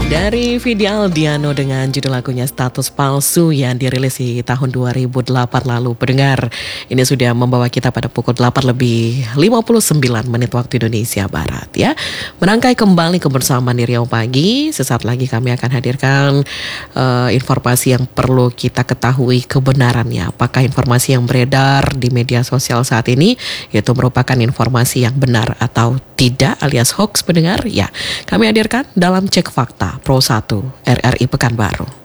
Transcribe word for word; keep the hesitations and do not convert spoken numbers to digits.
Dari Vidi Aldiano dengan judul lagunya Status Palsu yang dirilis di tahun dua ribu delapan lalu. Pendengar, ini sudah membawa kita pada pukul delapan lebih lima puluh sembilan menit waktu Indonesia Barat ya. Merangkai kembali kebersamaan di Riau Pagi. Sesaat lagi kami akan hadirkan uh, informasi yang perlu kita ketahui kebenarannya. Apakah informasi yang beredar di media sosial saat ini itu merupakan informasi yang benar atau tidak alias hoax, pendengar? Ya, kami hadirkan dalam Cek Fakta Pro satu R R I Pekanbaru.